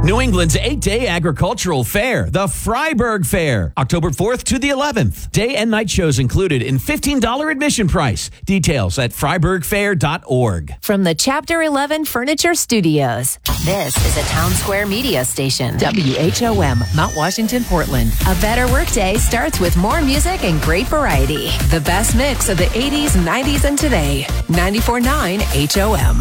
New England's 8-day agricultural fair, the Freiburg Fair, October 4th to the 11th. Day and night shows included in $15 admission price. Details at freiburgfair.org. From the Chapter 11 Furniture Studios, this is a Town Square media station. WHOM, Mount Washington, Portland. A better workday starts with more music and great variety. The best mix of the 80s, 90s, and today. 94.9 HOM.